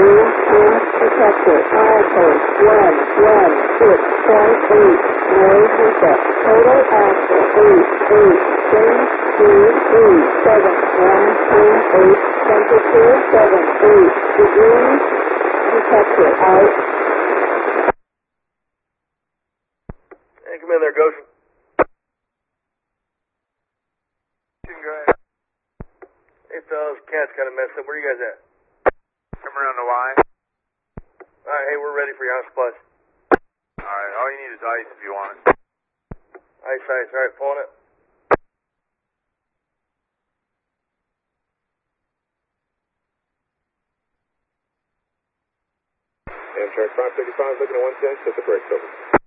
Detector, Alpha 116.8, no hiccup, total Alpha 88.337.128, temperature 78 degrees, detector out. Hey, come in there, Goshen. Hey, fellas, cat's kind of messed up. Where you guys at? Come around the line. Alright, hey, we're ready for your house supplies. Alright, all you need is ice if you want it. Ice, alright, pulling it. Amtrak 535 looking at 110, set the brakes over.